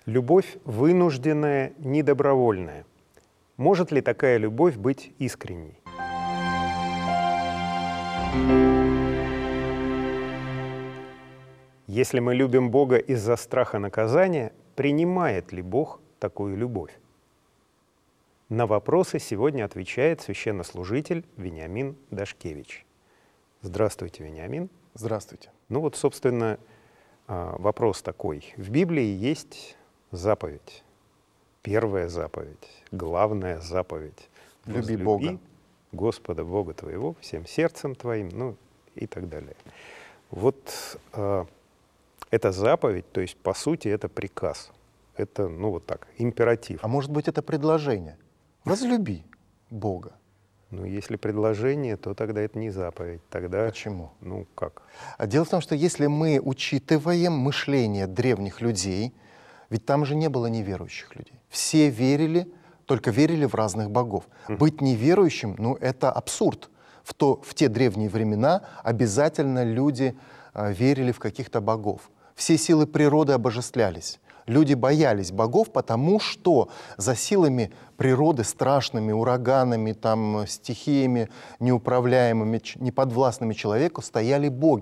Любовь вынужденная, недобровольная. Может ли такая любовь быть искренней? Если мы любим Бога из-за страха наказания, принимает ли Бог такую любовь? На вопросы сегодня отвечает священнослужитель Вениамин Дашкевич. Здравствуйте, Вениамин. Здравствуйте. Ну вот, собственно, вопрос такой. В Библии есть заповедь. Первая заповедь, главная заповедь. Люби Бога. Господа Бога твоего всем сердцем твоим, ну и так далее. Вот эта заповедь, то есть по сути это приказ. Это, ну вот так, императив. А может быть, это предложение? Возлюби Бога. Ну, если предложение, то тогда это не заповедь. Тогда, Почему? ну как? А дело в том, что если мы учитываем мышление древних людей, ведь там же не было неверующих людей. Все верили, только верили в разных богов. Быть неверующим, ну это абсурд. В те древние времена обязательно люди верили в каких-то богов. Все силы природы обожествлялись. Люди боялись богов, потому что за силами природы, страшными ураганами, там, стихиями неуправляемыми, неподвластными человеку стояли боги.